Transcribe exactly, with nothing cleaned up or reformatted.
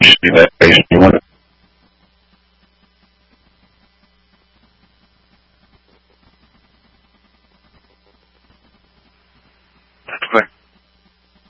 see that face. You want to? That's correct.